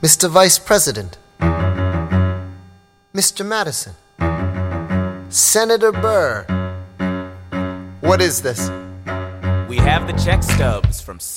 Mr. Vice President, Mr. Madison, Senator Burr. What is this? We have the check stubs from